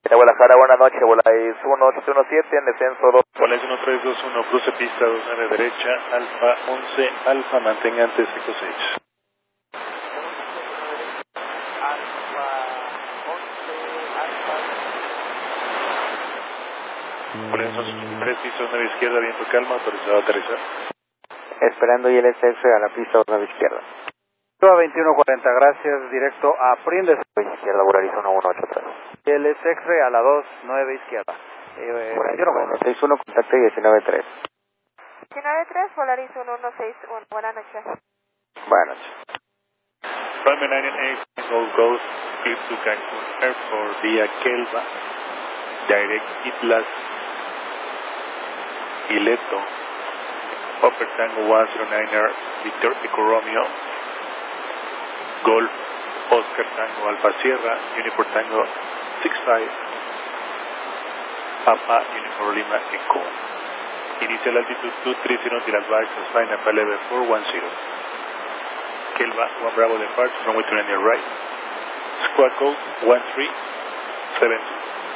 De Guadalajara, buenas noches, Volaris 1817 en descenso 2. Volaris 1321, cruce pista 29 derecha, Alfa 11, Alfa, mantenga antes 56. Alfa 11, Alfa. Volaris 3, pista 9 izquierda, viento calma, autorizado a aterrizar. Esperando ILSF a la pista 9 izquierda. 2140, gracias, directo a Prindes. Izquierda, Volaris 1183. ILSF a la 29 izquierda. 161, contacte 193. 193, Volaris 1161, buenas noches. Buenas noches. Runway 98, Gold Coast, clear to Cancun Airport vía Kelva, direct Itlas, Ileto, Upper Tango 109er, Victor Eco Romeo, Golf, Oscar Tango Alfa Sierra, Unifor Tango 65, Papa Unifor Lima Eco. Initial altitude 230 till advised to sign up level 410. Kelva, 1 Bravo departs, runway 29 right. Squawk code 1372.